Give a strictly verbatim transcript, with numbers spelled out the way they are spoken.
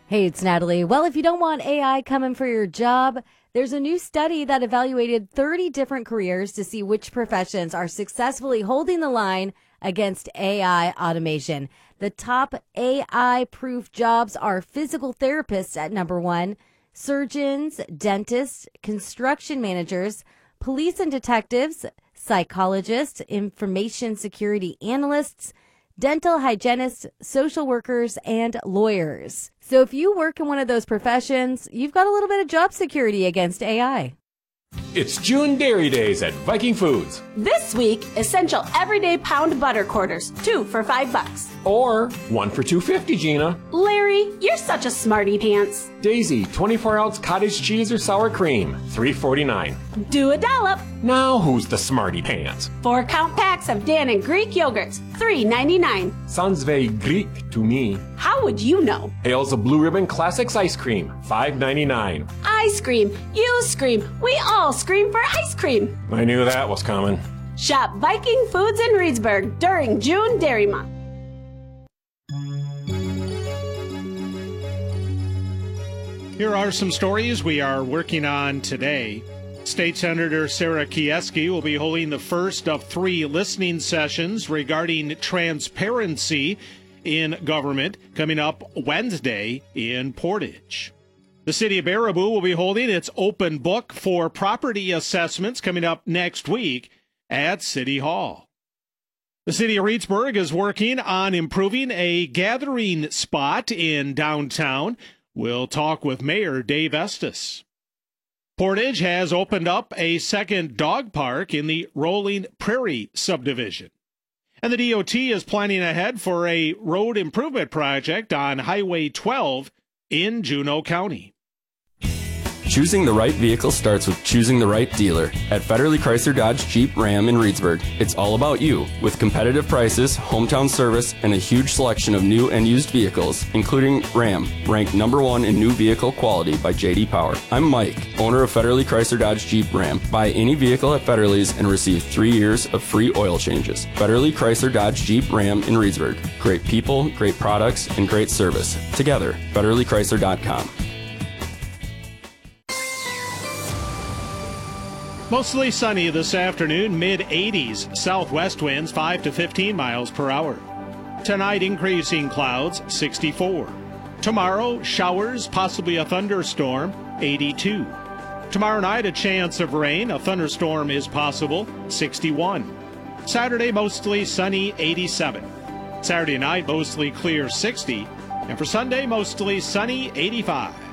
Hey, it's Natalie. Well, if you don't want A I coming for your job, there's a new study that evaluated thirty different careers to see which professions are successfully holding the line against A I automation. The top A I-proof jobs are physical therapists at number one, surgeons, dentists, construction managers, police and detectives, psychologists, information security analysts, dental hygienists, social workers, and lawyers. So if you work in one of those professions, you've got a little bit of job security against A I. It's June Dairy Days at Viking Foods. This week, essential everyday pound butter quarters, two for five bucks. Or one for two fifty, Gina. Larry, you're such a smarty pants. Daisy, twenty-four ounce cottage cheese or sour cream, three forty-nine. Do a dollop. Now who's the smarty pants? Four count packs of Dan and Greek yogurts, three ninety-nine. Sounds very Greek to me. How would you know? Hails of Blue Ribbon Classics ice cream, five ninety-nine. I scream, you scream, we all scream for ice cream. I knew that was coming. Shop Viking Foods in Reedsburg during June Dairy Month. Here are some stories we are working on today. State Senator Sarah Kieski will be holding the first of three listening sessions regarding transparency in government coming up Wednesday in Portage. The city of Baraboo will be holding its open book for property assessments coming up next week at City Hall. The city of Reedsburg is working on improving a gathering spot in downtown. We'll talk with Mayor Dave Estes. Portage has opened up a second dog park in the Rolling Prairie subdivision. And the D O T is planning ahead for a road improvement project on Highway twelve in Juneau County. Choosing the right vehicle starts with choosing the right dealer. At Federally Chrysler Dodge Jeep Ram in Reedsburg, it's all about you. With competitive prices, hometown service, and a huge selection of new and used vehicles, including Ram, ranked number one in new vehicle quality by J D Power. I'm Mike, owner of Federally Chrysler Dodge Jeep Ram. Buy any vehicle at Federally's and receive three years of free oil changes. Federally Chrysler Dodge Jeep Ram in Reedsburg. Great people, great products, and great service. Together, Federally Chrysler dot com. Mostly sunny this afternoon, mid eighties, southwest winds five to fifteen miles per hour. Tonight, increasing clouds, sixty-four. Tomorrow, showers, possibly a thunderstorm, eighty-two. Tomorrow night, a chance of rain, a thunderstorm is possible, sixty-one. Saturday, mostly sunny, eighty-seven. Saturday night, mostly clear, sixty. And for Sunday, mostly sunny, eighty-five.